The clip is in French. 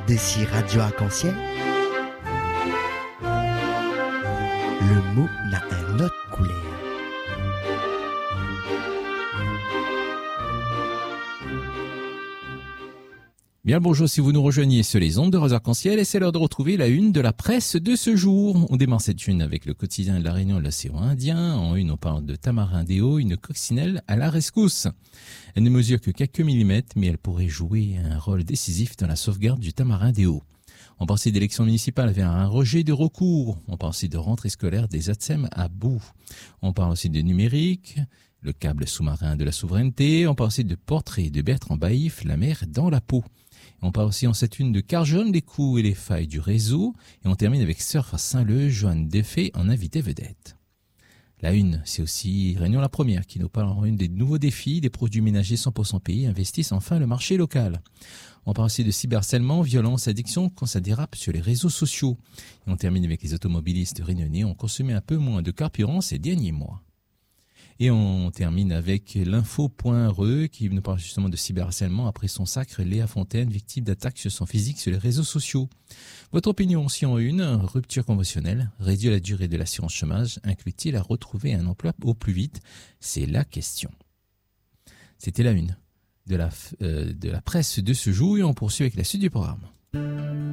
D'ici Radio Arc-en-Ciel, le mot n'a un autre couleur. Bien le bonjour si vous nous rejoignez sur les ondes de Radio Arc-en-Ciel et c'est l'heure de retrouver la une de la presse de ce jour. On démarre cette une avec le quotidien de la Réunion de l'océan Indien. En une, on parle de tamarindéo, une coccinelle à la rescousse. Elle ne mesure que quelques millimètres, mais elle pourrait jouer un rôle décisif dans la sauvegarde du tamarindéo. On parle aussi d'élections municipales vers un rejet de recours. On parle aussi de rentrée scolaire des ATSEM à bout. On parle aussi de numérique, le câble sous-marin de la souveraineté. On parle aussi de portrait de Bertrand Baïf, la mer dans la peau. On parle aussi en cette une de Carjon, les coups et les failles du réseau. Et on termine avec Surf à Saint-Leu, Joanne Defay en invité vedette. La une, c'est aussi Réunion la Première qui nous parle en une des nouveaux défis. Des produits ménagers 100% pays investissent enfin le marché local. On parle aussi de cyberharcèlement, violence, addiction quand ça dérape sur les réseaux sociaux. Et on termine avec les automobilistes réunionnais ont consommé un peu moins de carburant ces derniers mois. Et on termine avec l'info.re qui nous parle justement de cyberharcèlement après son sacre. Léa Fontaine, victime d'attaques sur son physique sur les réseaux sociaux. Votre opinion aussi en une, rupture conventionnelle, réduire la durée de l'assurance chômage, inclut-il à retrouver un emploi au plus vite? C'est la question. C'était la une de la presse de ce jour et on poursuit avec la suite du programme.